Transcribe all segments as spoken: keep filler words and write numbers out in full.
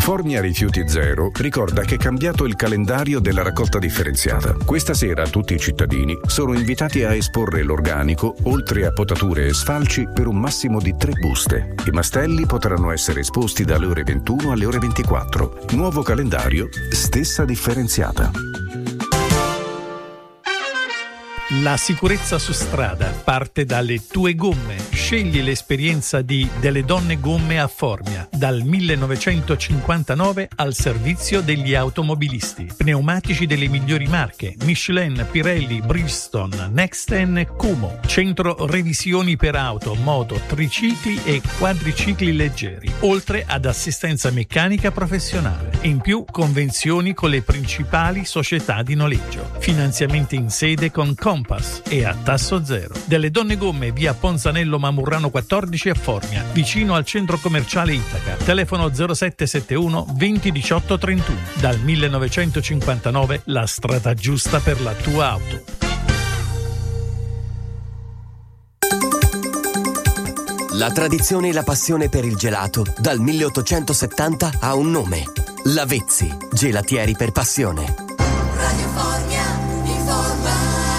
Formia Rifiuti Zero ricorda che è cambiato il calendario della raccolta differenziata. Questa sera tutti i cittadini sono invitati a esporre l'organico, oltre a potature e sfalci, per un massimo di tre buste. I mastelli potranno essere esposti dalle ore ventuno alle ore ventiquattro. Nuovo calendario, stessa differenziata. La sicurezza su strada parte dalle tue gomme. Scegli l'esperienza di Delle Donne Gomme a Formia, dal millenovecentocinquantanove al servizio degli automobilisti. Pneumatici delle migliori marche: Michelin, Pirelli, Bridgestone, Nexten, Kumo. Centro revisioni per auto, moto, tricicli e quadricicli leggeri, oltre ad assistenza meccanica professionale. In più, convenzioni con le principali società di noleggio. Finanziamenti in sede con Compass e a tasso zero. Delle Donne Gomme, via Ponzanello Mamurrano quattordici a Formia, vicino al centro commerciale Itaca. Telefono zero sette sette uno venti diciotto trentuno. Dal millenovecentocinquantanove la strada giusta per la tua auto. La tradizione e la passione per il gelato dal milleottocentosettanta ha un nome: Lavezzi, gelatieri per passione. Radio Formia informa.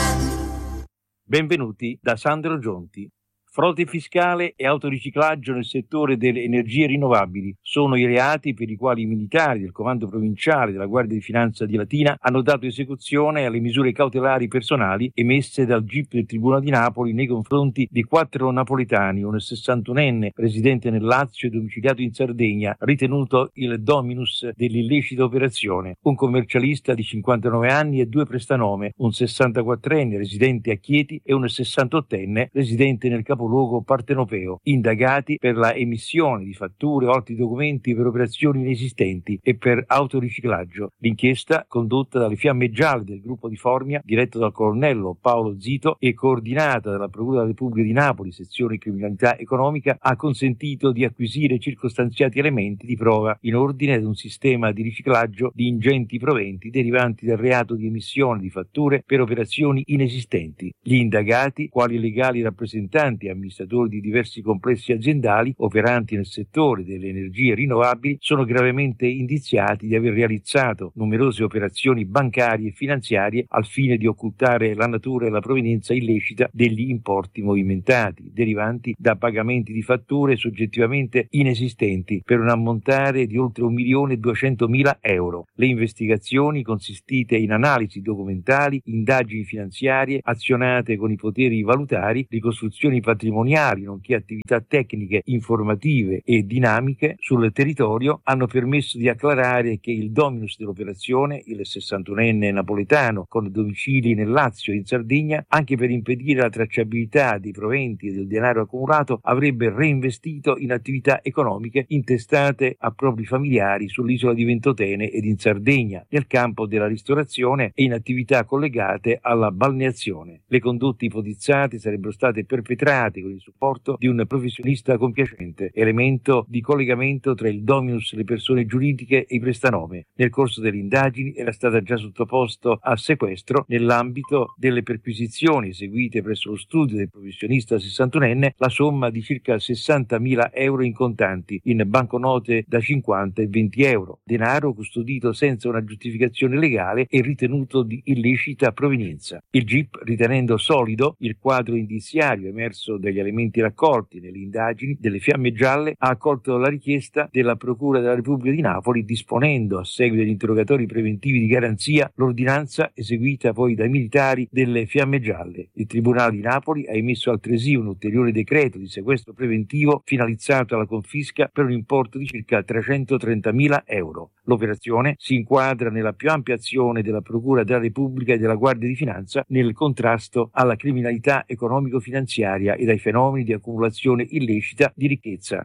Benvenuti da Sandro Gionti. Frode fiscale e autoriciclaggio nel settore delle energie rinnovabili sono i reati per i quali i militari del Comando Provinciale della Guardia di Finanza di Latina hanno dato esecuzione alle misure cautelari personali emesse dal G I P del Tribunale di Napoli nei confronti di quattro napoletani, un sessantunenne residente nel Lazio e domiciliato in Sardegna, ritenuto il dominus dell'illecita operazione, un commercialista di cinquantanove anni e due prestanome, un sessantaquattrenne residente a Chieti e un sessantottenne residente nel capoluogo partenopeo, indagati per la emissione di fatture o altri documenti per operazioni inesistenti e per autoriciclaggio. L'inchiesta, condotta dalle Fiamme Gialle del gruppo di Formia, diretto dal colonnello Paolo Zito e coordinata dalla Procura della Repubblica di Napoli, sezione criminalità economica, ha consentito di acquisire circostanziati elementi di prova in ordine ad un sistema di riciclaggio di ingenti proventi derivanti dal reato di emissione di fatture per operazioni inesistenti. Gli indagati, quali legali rappresentanti e amministratori di diversi complessi aziendali operanti nel settore delle energie rinnovabili, sono gravemente indiziati di aver realizzato numerose operazioni bancarie e finanziarie al fine di occultare la natura e la provenienza illecita degli importi movimentati, derivanti da pagamenti di fatture soggettivamente inesistenti per un ammontare di oltre un milione e duecentomila euro. Le investigazioni, consistite in analisi documentali, indagini finanziarie azionate con i poteri valutari, ricostruzioni patrimoniali, nonché attività tecniche, informative e dinamiche sul territorio, hanno permesso di acclarare che il dominus dell'operazione, il sessantunenne napoletano con domicili nel Lazio e in Sardegna, anche per impedire la tracciabilità dei proventi e del denaro accumulato, avrebbe reinvestito in attività economiche intestate a propri familiari sull'isola di Ventotene ed in Sardegna, nel campo della ristorazione e in attività collegate alla balneazione. Le condotte ipotizzate sarebbero state perpetrate con il supporto di un professionista compiacente, elemento di collegamento tra il dominus, le persone giuridiche e i prestanome. Nel corso delle indagini era stata già sottoposto a sequestro, nell'ambito delle perquisizioni eseguite presso lo studio del professionista sessantunenne, la somma di circa sessantamila euro in contanti, in banconote da cinquanta e venti euro, denaro custodito senza una giustificazione legale e ritenuto di illecita provenienza. Il G I P, ritenendo solido il quadro indiziario emerso dagli elementi raccolti nelle indagini delle Fiamme Gialle, ha accolto la richiesta della Procura della Repubblica di Napoli, disponendo, a seguito degli interrogatori preventivi di garanzia, l'ordinanza eseguita poi dai militari delle Fiamme Gialle. Il Tribunale di Napoli ha emesso altresì un ulteriore decreto di sequestro preventivo finalizzato alla confisca per un importo di circa trecentotrentamila euro. L'operazione si inquadra nella più ampia azione della Procura della Repubblica e della Guardia di Finanza nel contrasto alla criminalità economico-finanziaria e dai fenomeni di accumulazione illecita di ricchezza.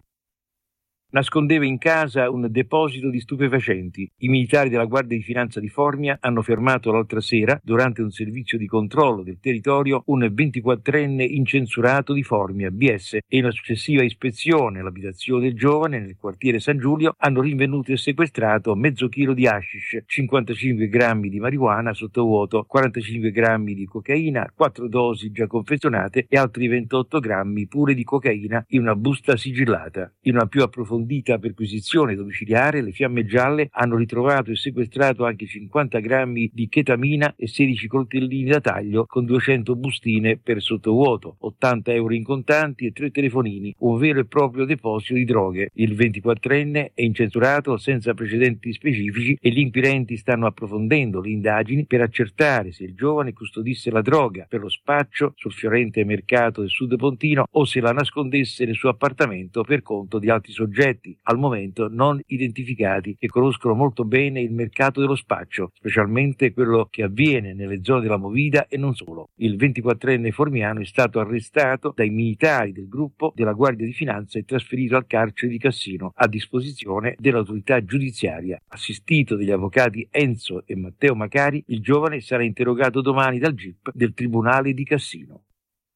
nascondeva in casa un deposito di stupefacenti. I militari della Guardia di Finanza di Formia hanno fermato l'altra sera, durante un servizio di controllo del territorio, un ventiquattrenne incensurato di Formia, B S, e in una successiva ispezione all'abitazione del giovane nel quartiere San Giulio hanno rinvenuto e sequestrato mezzo chilo di hashish, cinquantacinque grammi di marijuana sottovuoto, quarantacinque grammi di cocaina, quattro dosi già confezionate e altri ventotto grammi pure di cocaina in una busta sigillata. In una più approfondita un'approfondita perquisizione domiciliare, le Fiamme Gialle hanno ritrovato e sequestrato anche cinquanta grammi di chetamina e sedici coltellini da taglio con duecento bustine per sottovuoto, ottanta euro in contanti e tre telefonini, un vero e proprio deposito di droghe. Il ventiquattrenne è incensurato senza precedenti specifici e gli inquirenti stanno approfondendo le indagini per accertare se il giovane custodisse la droga per lo spaccio sul fiorente mercato del Sud Pontino o se la nascondesse nel suo appartamento per conto di altri soggetti, al momento non identificati, che conoscono molto bene il mercato dello spaccio, specialmente quello che avviene nelle zone della Movida e non solo. Il ventiquattrenne formiano è stato arrestato dai militari del gruppo della Guardia di Finanza e trasferito al carcere di Cassino a disposizione dell'autorità giudiziaria. Assistito dagli avvocati Enzo e Matteo Macari, il giovane sarà interrogato domani dal G I P del Tribunale di Cassino.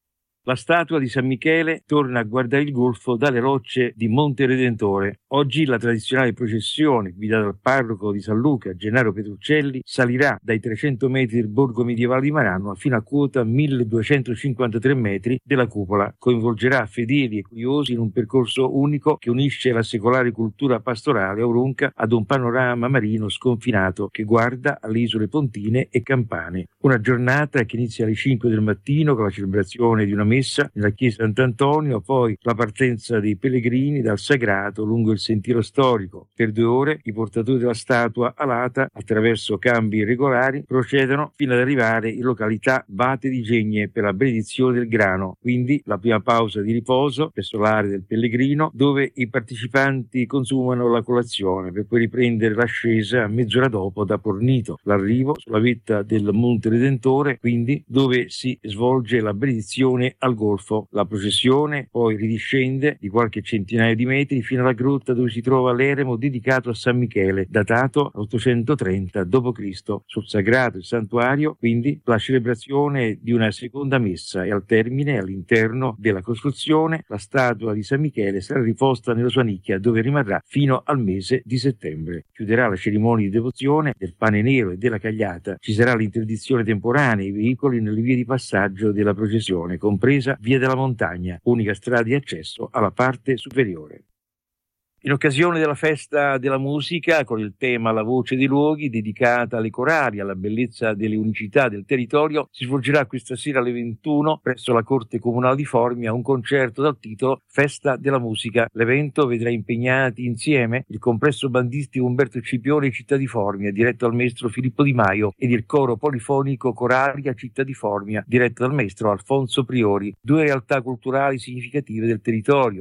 La statua di San Michele torna a guardare il golfo dalle rocce di Monte Redentore. Oggi la tradizionale processione, guidata dal parroco di San Luca, Gennaro Petruccelli, salirà dai trecento metri del borgo medievale di Marano fino a quota milleduecentocinquantatré metri della cupola. Coinvolgerà fedeli e curiosi in un percorso unico che unisce la secolare cultura pastorale aurunca ad un panorama marino sconfinato che guarda alle isole pontine e campane. Una giornata che inizia alle cinque del mattino con la celebrazione di una messa nella chiesa Sant'Antonio, poi la partenza dei pellegrini dal sagrato lungo il sentiero storico. Per due ore i portatori della statua alata, attraverso cambi irregolari, procedono fino ad arrivare in località Vate di Gegne per la benedizione del grano, quindi la prima pausa di riposo presso l'area del pellegrino, dove i partecipanti consumano la colazione per poi riprendere l'ascesa mezz'ora dopo da Pornito, l'arrivo sulla vetta del Monte Redentore, quindi dove si svolge la benedizione al golfo. La processione poi ridiscende di qualche centinaio di metri fino alla grotta dove si trova l'eremo dedicato a San Michele, datato ottocentotrenta dopo Cristo Sul sagrato il santuario, quindi la celebrazione di una seconda messa, e al termine, all'interno della costruzione, la statua di San Michele sarà riposta nella sua nicchia, dove rimarrà fino al mese di settembre. Chiuderà la cerimonia di devozione del pane nero e della cagliata. Ci sarà l'interdizione temporanea ai veicoli nelle vie di passaggio della processione, compresa Via della Montagna, unica strada di accesso alla parte superiore. In occasione della festa della musica, con il tema La voce dei luoghi, dedicata alle corali, alla bellezza delle unicità del territorio, si svolgerà questa sera alle ventuno presso la Corte Comunale di Formia un concerto dal titolo Festa della musica. L'evento vedrà impegnati insieme il complesso bandistico Umberto Scipione Città di Formia, diretto dal maestro Filippo Di Maio, ed il coro polifonico Coralia Città di Formia, diretto dal maestro Alfonso Priori, due realtà culturali significative del territorio.